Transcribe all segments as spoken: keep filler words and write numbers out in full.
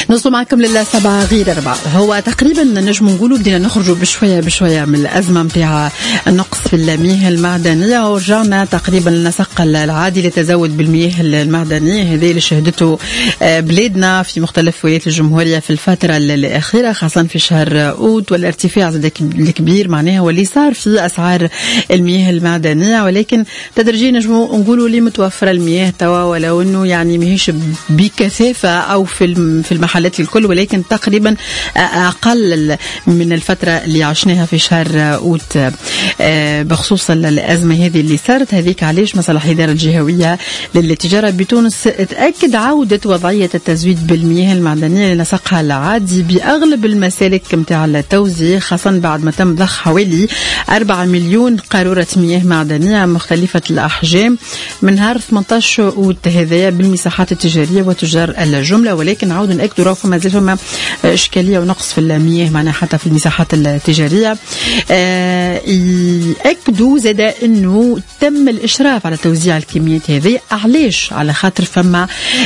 نوصل معكم للسبعة غير أربعة. هو تقريبا نجم نقولوا بدينا نخرجوا بشوية بشوية من الأزمة متاع النقص في المياه المعدنية، ورجعنا تقريبا للنسق العادي للتزود بالمياه المعدنية. هذه اللي شهدته بلادنا في مختلف ولايات الجمهورية في الفترة الأخيرة، خاصة في شهر أوت، والارتفاع الكبير معناها واللي صار في أسعار المياه المعدنية. ولكن تدريجيا نجم نقولوا لي متوفرة المياه توا، ولو أنه يعني ماهيش بكثافة أو في في المحلات الكل، ولكن تقريبا أقل من الفترة اللي عشناها في شهر أوت بخصوص الأزمة هذه اللي صارت. هذيك علاش مصالح الإدارة الجهوية للتجارة بتونس تأكد عودة وضعية التزويد بالمياه المعدنية لنسقها العادي بأغلب المسالك متاع التوزيع، خاصة بعد ما تم ضخ حوالي أربعة مليون قارورة مياه معدنية مختلفة الأحجام من نهار ثمانية عشر أوت هذايا بالمساحات التجارية وتجار الجملة. ولكن عاود نأكدوا راه فما زال فما إشكالية ونقص في المياه معنا حتى في المساحات التجارية. يأكدوا زاد أنه تم الإشراف على توزيع الكميات هذه. علاش؟ على خاطر فما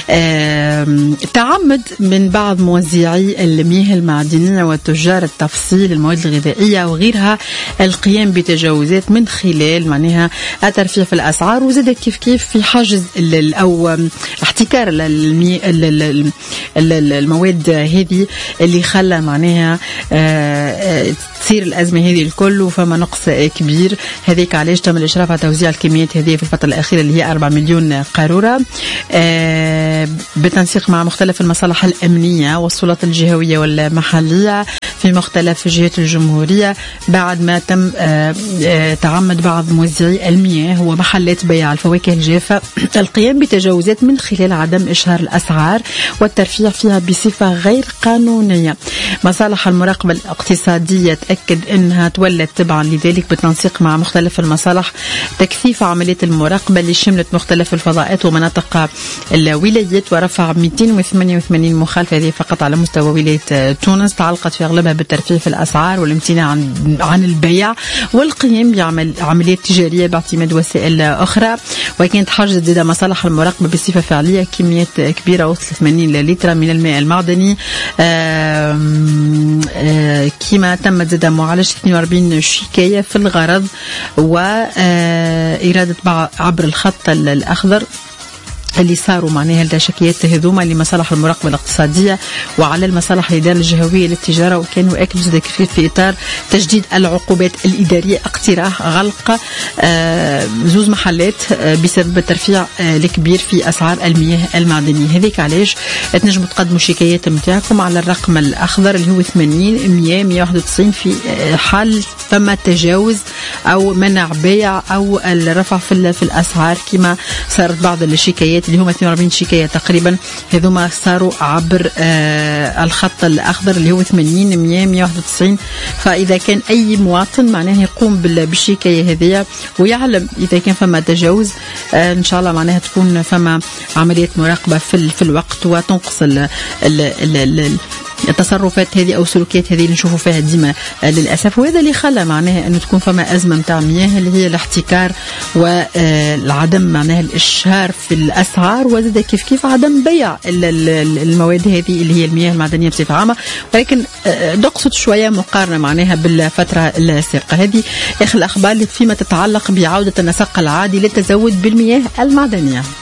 تعمد من بعض موزعي المياه المعدنية وتجار التفصيل المواد الغذائية وغيرها القيام بتجاوزات من خلال معناها الترفيع في الأسعار، وزاد كيف كيف في حجز أو احتكار المواد هذه اللي خلى معناها تصير الأزمة هذه الكل وفما نقص كبير. هذيك علاش تم الإشراف على توزيع الكميات هذه في الفترة الأخيرة اللي هي أربعة مليون قارورة بالتنسيق مع مختلف المصالح الأمنية والسلطات الجهوية والمحلية في مختلف جهات الجمهورية، بعد ما تم تعمد بعض موزعي المياه ومحلات بيع الفواكه الجافة القيام بتجاوزات من خلال عدم إشهار الأسعار والترفيع فيها بصفة غير قانونية. مصالح المراقبة الاقتصادية تأكد أنها تولت تبعا لذلك بالتنسيق مع مختلف المصالح تكثيف عملية المراقبة اللي شملت مختلف الفضاءات ومناطق الولايات، ورفع مئتين وثمانية وثمانين مخالفة هذه فقط على مستوى ولاية تونس، تعلقت في أغلبها بالترفيه في الأسعار والامتناع عن عن البيع والقيام بعمل عمليات تجارية باعتماد وسائل أخرى. وكانت حجزت زاد مصالح المراقبة بصفة فعلية كميات كبيرة وصلت ثمانين لتر من الماء المعدني، كما تم زاد معالجة اثنين وأربعين شكاية في الغرض وإرادة عبر الخط الأخضر اللي صاروا معناها الشكايات هذوما لمصالح المراقبة الاقتصادية وعلى المصالح الإدارة الجهوية للتجارة. وكانوا أكدوا زاد كيف في إطار تجديد العقوبات الإدارية اقتراح غلق آه زوز محلات آه بسبب الترفيع آه الكبير في أسعار المياه المعدنية. هذيك علاش تنجموا تقدموا الشكايات متاعكم على الرقم الأخضر اللي هو ثمانين مية مية واحد وتسعين في حال فما تجاوز أو منع بيع أو الرفع في, في الأسعار، كما صارت بعض الشكايات اللي هم اثنين وأربعين شكاية تقريبا هذوما صاروا عبر آه الخط الأخضر اللي هو ثمانين مية مية واحد وتسعين. فإذا كان أي مواطن معناه يقوم بالشكاية هذه ويعلم إذا كان فما تجاوز آه إن شاء الله معناها تكون فما عملية مراقبة في, في الوقت وتنقص ال ال ال ال التصرفات هذه أو سلوكيات هذه اللي نشوفوا فيها ديما للأسف. وهذا اللي خلى معناها أنه تكون فما أزمة متاع مياه اللي هي الاحتكار والعدم معناها الإشهار في الأسعار، وزاد كيف كيف عدم بيع المواد هذه اللي هي المياه المعدنية بصفة عامة. ولكن نقصد شوية مقارنة معناها بالفترة السابقة. هذه آخر الأخبار فيما تتعلق بعودة النسق العادي للتزود بالمياه المعدنية.